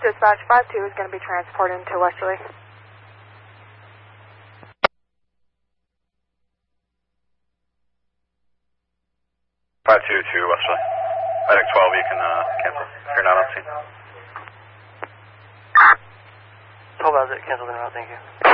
Dispatch 5-2 is going to be transported into Westerly. 5-2 to Westerly. Medic 12, you can cancel if you're not on scene. 12 hours, cancel the route, thank you.